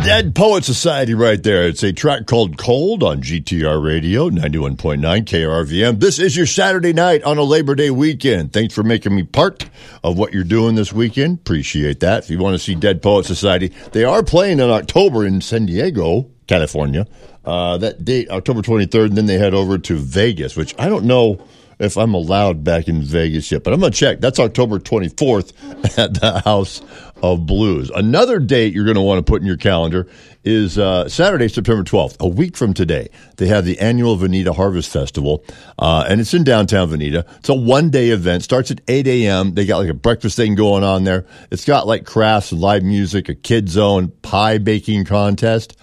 Dead Poet Society right there. It's a track called Cold on GTR Radio, 91.9 KRVM. This is your Saturday night on a Labor Day weekend. Thanks for making me part of what you're doing this weekend. Appreciate that. If you want to see Dead Poet Society, they are playing in October in San Diego, California. That date, October 23rd, and then they head over to Vegas, which I don't know if I'm allowed back in Vegas yet, but I'm going to check. That's October 24th at the House of Blues. Another date you're going to want to put in your calendar is Saturday, September 12th, a week from today. They have the annual Veneta Harvest Festival, and it's in downtown Veneta. It's a one-day event. Starts at 8 a.m. They got like a breakfast thing going on there. It's got like crafts, live music, a kid zone, pie baking contest.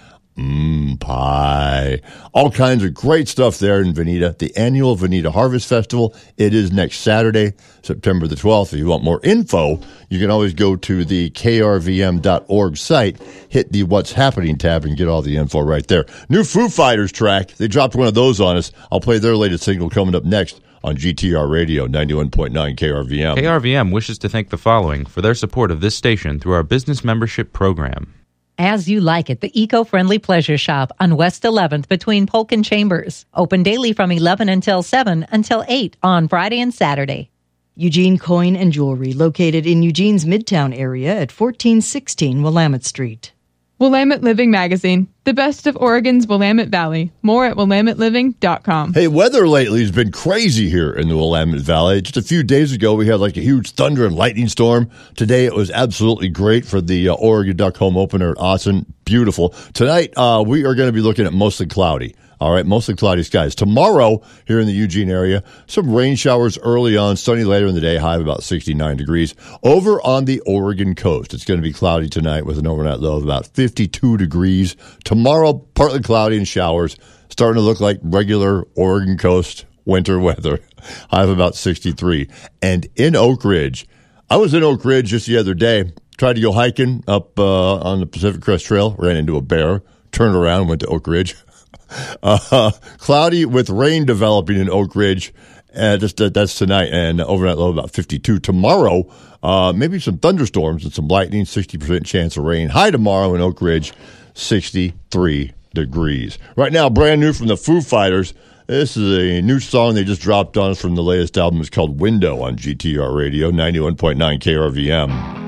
Pie. All kinds of great stuff there in Veneta. The annual Veneta Harvest Festival. It is next Saturday, September the 12th. If you want more info, you can always go to the krvm.org site, hit the What's Happening tab, and get all the info right there. New Foo Fighters track. They dropped one of those on us. I'll play their latest single coming up next on GTR Radio, 91.9 KRVM. KRVM wishes to thank the following for their support of this station through our business membership program. As You Like It, the eco-friendly pleasure shop on West 11th between Polk and Chambers. Open daily from 11 until 7 until 8 on Friday and Saturday. Eugene Coin and Jewelry, located in Eugene's Midtown area at 1416 Willamette Street. Willamette Living Magazine, the best of Oregon's Willamette Valley. More at WillametteLiving.com. Hey, weather lately has been crazy here in the Willamette Valley. Just a few days ago, we had like a huge thunder and lightning storm. Today, it was absolutely great for the Oregon Duck Home Opener at Austin. Beautiful. Tonight, we are going to be looking at mostly cloudy. All right, mostly cloudy skies. Tomorrow, here in the Eugene area, some rain showers early on, sunny later in the day, high of about 69 degrees. Over on the Oregon coast, it's going to be cloudy tonight with an overnight low of about 52 degrees. Tomorrow, partly cloudy and showers, starting to look like regular Oregon coast winter weather, high of about 63. And in Oak Ridge, I was in Oak Ridge just the other day, tried to go hiking up on the Pacific Crest Trail, ran into a bear, turned around, went to Oak Ridge. Cloudy with rain developing in Oak Ridge. That's tonight, and overnight low about 52. Tomorrow, maybe some thunderstorms and some lightning, 60% chance of rain. High tomorrow in Oak Ridge, 63 degrees. Right now, brand new from the Foo Fighters. This is a new song they just dropped on us from the latest album. It's called Window on GTR Radio, 91.9 KRVM.